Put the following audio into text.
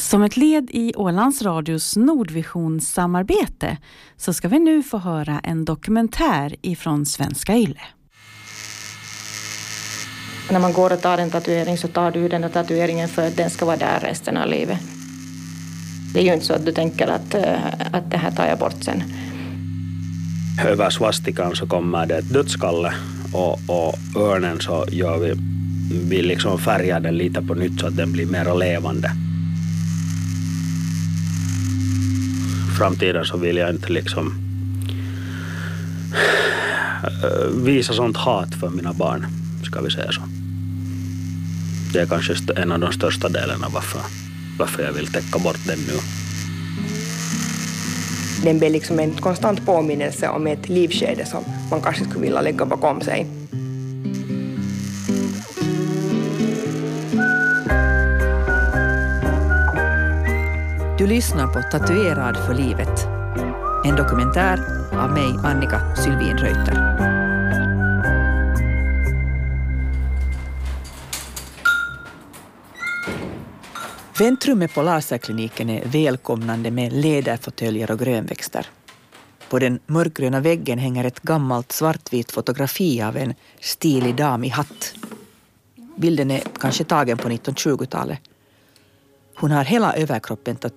Som ett led i Ålands Radios Nordvision-samarbete så ska vi nu få höra en dokumentär ifrån Svenska Yle. När man går och tar en tatuering så tar du den här tatueringen för att den ska vara där resten av livet. Det är ju inte så att du tänker att det här tar jag bort sen. Över svastikan så kommer det ett dödskalle och örnen så gör vi liksom färgar den lite på nytt så att den blir mer levande. Framtiden så vill jag inte liksom visa sånt hat för mina barn, ska vi säga så. Det är kanske en av de största delarna varför jag vill täcka bort den nu. Den blir liksom en konstant påminnelse om ett livskede som man kanske skulle vilja lägga bakom sig. Du lyssnar på Tatuerad för livet. En dokumentär av mig, Annika Sylvin Reuter. Väntrummet på laserkliniken är välkomnande med läderfåtöljer och grönväxter. På den mörkgröna väggen hänger ett gammalt svartvitt fotografi av en stilig dam i hatt. Bilden är kanske tagen på 1920-talet. Hon har hela överkroppen tatuerad